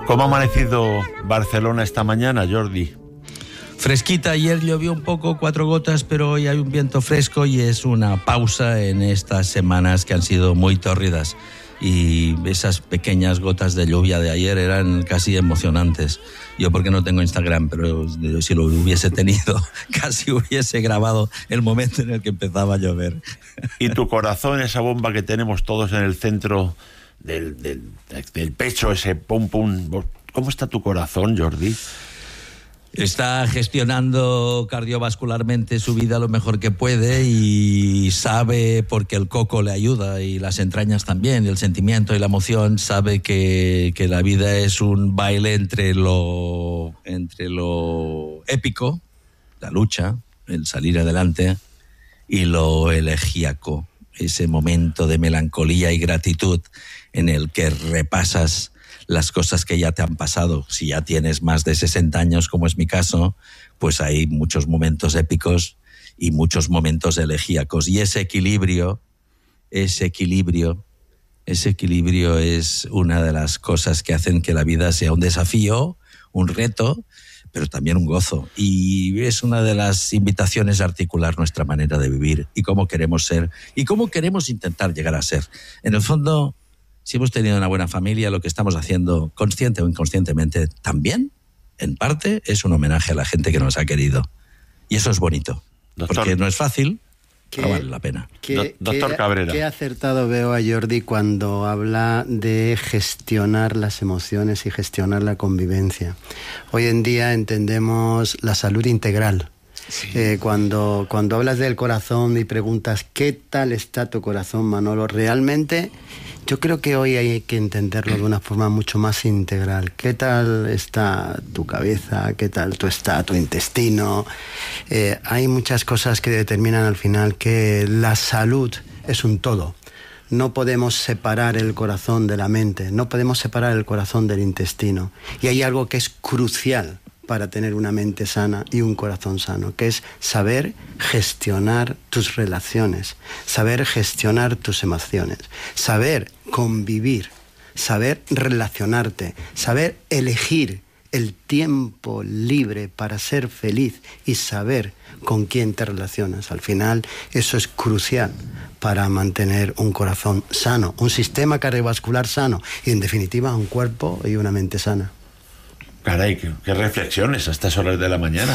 ¿Cómo ha amanecido Barcelona esta mañana, Jordi? Fresquita, ayer llovió un poco, 4 gotas, pero hoy hay un viento fresco y es una pausa en estas semanas que han sido muy tórridas. Y esas pequeñas gotas de lluvia de ayer eran casi emocionantes. Yo porque no tengo Instagram, pero si lo hubiese tenido, casi hubiese grabado el momento en el que empezaba a llover. ¿Y tu corazón, esa bomba que tenemos todos en el centro del pecho, ese pum pum? ¿Cómo está tu corazón, Jordi? Está gestionando cardiovascularmente su vida lo mejor que puede y sabe, porque el coco le ayuda y las entrañas también, y el sentimiento y la emoción, sabe que la vida es un baile entre lo épico, la lucha, el salir adelante, y lo elegíaco, ese momento de melancolía y gratitud en el que repasas las cosas que ya te han pasado. Si ya tienes más de 60 años, como es mi caso, pues hay muchos momentos épicos y muchos momentos elegíacos. Y ese equilibrio es una de las cosas que hacen que la vida sea un desafío, un reto, pero también un gozo. Y es una de las invitaciones a articular nuestra manera de vivir y cómo queremos ser y cómo queremos intentar llegar a ser. En el fondo, si hemos tenido una buena familia, lo que estamos haciendo, consciente o inconscientemente, también, en parte, es un homenaje a la gente que nos ha querido. Y eso es bonito. Doctor, porque no es fácil, pero vale la pena. Doctor Cabrera. Qué acertado veo a Jordi cuando habla de gestionar las emociones y gestionar la convivencia. Hoy en día entendemos la salud integral. Sí. Cuando hablas del corazón y preguntas ¿qué tal está tu corazón, Manolo? Realmente yo creo que hoy hay que entenderlo de una forma mucho más integral. ¿Qué tal está tu cabeza? ¿Qué tal está tu intestino? Hay muchas cosas que determinan al final que la salud es un todo. No podemos separar el corazón de la mente, no podemos separar el corazón del intestino. Y hay algo que es crucial para tener una mente sana y un corazón sano, que es saber gestionar tus relaciones, saber gestionar tus emociones, saber convivir, saber relacionarte, saber elegir el tiempo libre para ser feliz y saber con quién te relacionas. Al final, eso es crucial para mantener un corazón sano, un sistema cardiovascular sano y, en definitiva, un cuerpo y una mente sana. Caray, qué reflexiones a estas horas de la mañana.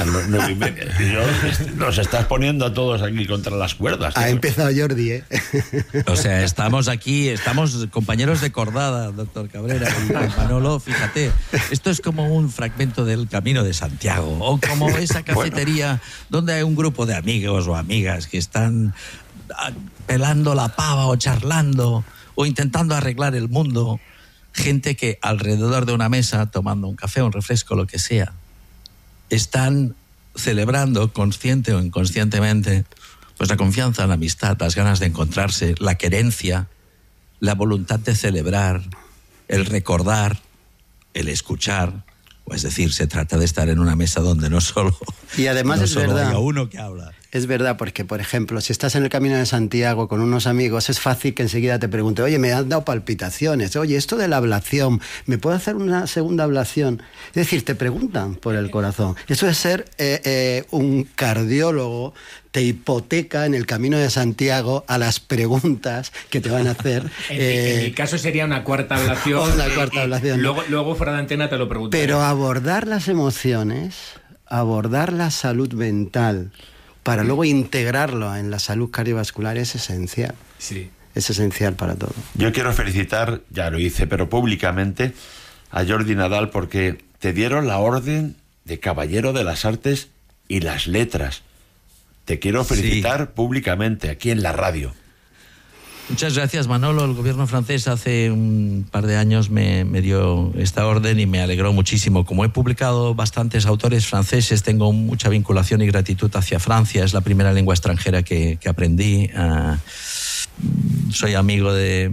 Nos estás poniendo a todos aquí contra las cuerdas. Ha empezado Jordi, ¿eh? O sea, estamos aquí, estamos compañeros de cordada, doctor Cabrera y Manolo. Fíjate, esto es como un fragmento del Camino de Santiago, o como esa cafetería donde hay un grupo de amigos o amigas que están pelando la pava o charlando o intentando arreglar el mundo. Gente que alrededor de una mesa, tomando un café, un refresco, lo que sea, están celebrando, consciente o inconscientemente, pues la confianza, la amistad, las ganas de encontrarse, la querencia, la voluntad de celebrar, el recordar, el escuchar. Es decir, se trata de estar en una mesa donde no solo, y además no es solo verdad, haya uno que habla. Es verdad, porque, por ejemplo, si estás en el Camino de Santiago con unos amigos, es fácil que enseguida te pregunte, oye, me han dado palpitaciones, oye, esto de la ablación, ¿me puedo hacer una segunda ablación? Es decir, te preguntan por el corazón. Eso es ser un cardiólogo, te hipoteca en el Camino de Santiago a las preguntas que te van a hacer. En mi caso sería una cuarta ablación. Una cuarta ablación. Luego fuera de antena te lo pregunto. Pero abordar las emociones, abordar la salud mental, para luego integrarlo en la salud cardiovascular es esencial. Sí. Es esencial para todo. Yo quiero felicitar, ya lo hice, pero públicamente, a Jordi Nadal porque te dieron la orden de Caballero de las Artes y las Letras. Te quiero felicitar públicamente, aquí en la radio. Muchas gracias, Manolo. El gobierno francés hace un par de años me dio esta orden y me alegró muchísimo. Como he publicado bastantes autores franceses, tengo mucha vinculación y gratitud hacia Francia. Es la primera lengua extranjera que aprendí. Soy amigo de